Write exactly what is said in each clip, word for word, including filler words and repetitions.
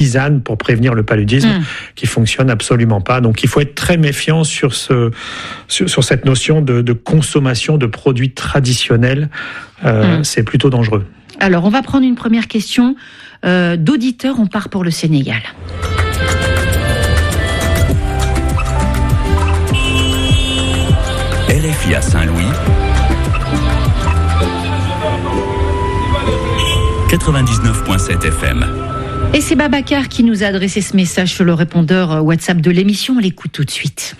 tisane pour prévenir le paludisme mmh. qui fonctionne absolument pas. Donc il faut être très méfiant sur ce sur, sur cette notion de, de consommation de produits traditionnels. Euh, mmh. C'est plutôt dangereux. Alors on va prendre une première question euh, d'auditeur. On part pour le Sénégal. L F I à Saint-Louis quatre-vingt-dix-neuf virgule sept F M. Et c'est Babacar qui nous a adressé ce message sur le répondeur WhatsApp de l'émission. On l'écoute tout de suite.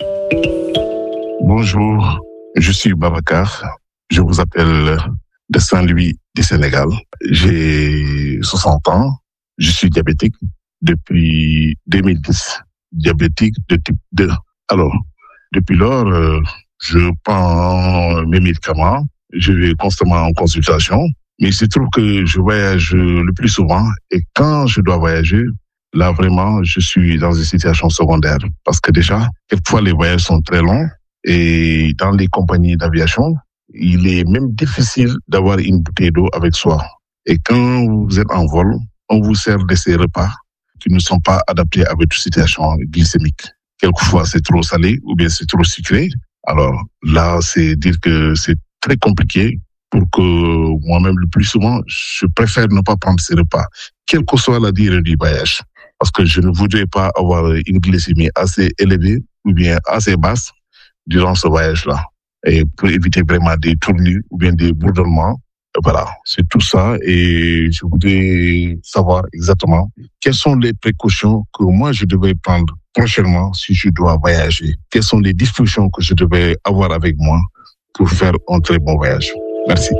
Bonjour, je suis Babacar. Je vous appelle de Saint-Louis du Sénégal. J'ai soixante ans. Je suis diabétique depuis deux mille dix. Diabétique de type deux. Alors, depuis lors, euh, je prends mes médicaments. Je vais constamment en consultation. Mais il se trouve que je voyage le plus souvent et quand je dois voyager, là vraiment, je suis dans une situation secondaire. Parce que déjà, quelquefois les voyages sont très longs et dans les compagnies d'aviation, il est même difficile d'avoir une bouteille d'eau avec soi. Et quand vous êtes en vol, on vous sert de ces repas qui ne sont pas adaptés à votre situation glycémique. Quelquefois, c'est trop salé ou bien c'est trop sucré. Alors là, c'est dire que c'est très compliqué. Pour que moi-même, le plus souvent, je préfère ne pas prendre ces repas, quelle que soit la durée du voyage. Parce que je ne voudrais pas avoir une glycémie assez élevée ou bien assez basse durant ce voyage-là. Et pour éviter vraiment des tournures ou bien des bourdonnements. Voilà, c'est tout ça. Et je voudrais savoir exactement quelles sont les précautions que moi, je devrais prendre prochainement si je dois voyager. Quelles sont les dispositions que je devrais avoir avec moi pour faire un très bon voyage. Merci.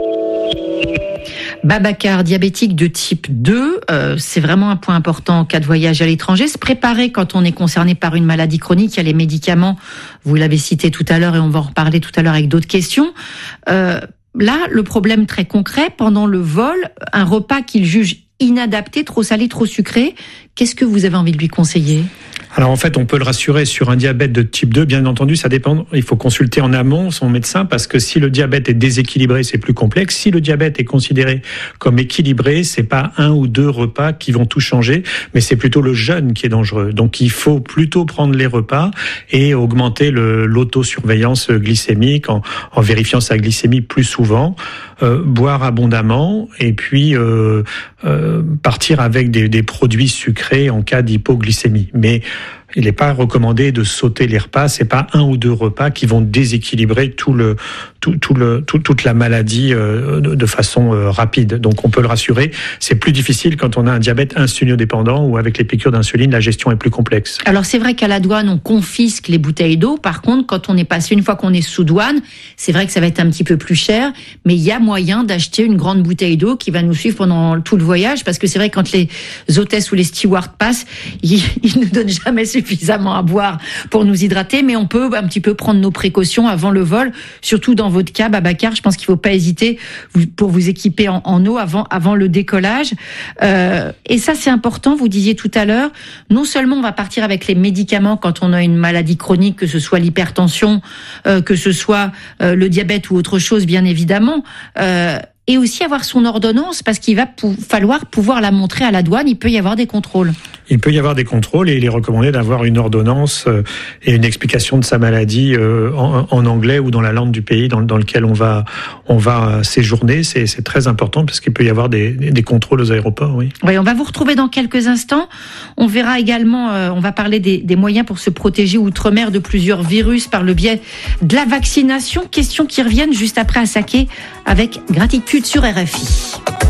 Babacar, diabétique de type deux, euh, c'est vraiment un point important en cas de voyage à l'étranger. Se préparer quand on est concerné par une maladie chronique, il y a les médicaments, vous l'avez cité tout à l'heure et on va en reparler tout à l'heure avec d'autres questions. Euh, là, le problème très concret, pendant le vol, un repas qu'il juge inadapté, trop salé, trop sucré, qu'est-ce que vous avez envie de lui conseiller ? Alors en fait, on peut le rassurer sur un diabète de type deux. Bien entendu, ça dépend. Il faut consulter en amont son médecin parce que si le diabète est déséquilibré, c'est plus complexe. Si le diabète est considéré comme équilibré, c'est pas un ou deux repas qui vont tout changer, mais c'est plutôt le jeûne qui est dangereux. Donc il faut plutôt prendre les repas et augmenter le, l'autosurveillance glycémique en, en vérifiant sa glycémie plus souvent, euh, boire abondamment et puis euh, euh, partir avec des, des produits sucrés en cas d'hypoglycémie. Mais il n'est pas recommandé de sauter les repas. C'est pas un ou deux repas qui vont déséquilibrer tout le, tout, tout le, tout, toute la maladie euh, de, de façon euh, rapide. Donc on peut le rassurer. C'est plus difficile quand on a un diabète insulinodépendant ou avec les piqûres d'insuline, la gestion est plus complexe. Alors c'est vrai qu'à la douane, on confisque les bouteilles d'eau. Par contre, quand on est passé, une fois qu'on est sous douane, c'est vrai que ça va être un petit peu plus cher, mais il y a moyen d'acheter une grande bouteille d'eau qui va nous suivre pendant tout le voyage, parce que c'est vrai que quand les hôtesses ou les stewards passent, ils, ils ne donnent jamais suffisamment à boire pour nous hydrater, mais on peut un petit peu prendre nos précautions avant le vol, surtout dans votre cas, Babacar, je pense qu'il ne faut pas hésiter pour vous équiper en, en eau avant, avant le décollage. Euh, et ça, c'est important, vous disiez tout à l'heure, non seulement on va partir avec les médicaments quand on a une maladie chronique, que ce soit l'hypertension, euh, que ce soit euh, le diabète ou autre chose, bien évidemment, euh, et aussi avoir son ordonnance, parce qu'il va pou- falloir pouvoir la montrer à la douane, il peut y avoir des contrôles. Il peut y avoir des contrôles et il est recommandé d'avoir une ordonnance et une explication de sa maladie en, en anglais ou dans la langue du pays dans, dans lequel on va, on va séjourner. C'est, c'est très important parce qu'il peut y avoir des, des contrôles aux aéroports. Oui. Oui, on va vous retrouver dans quelques instants. On verra également, euh, on va parler des, des moyens pour se protéger outre-mer de plusieurs virus par le biais de la vaccination. Questions qui reviennent juste après Assaké avec Gratitude sur R F I.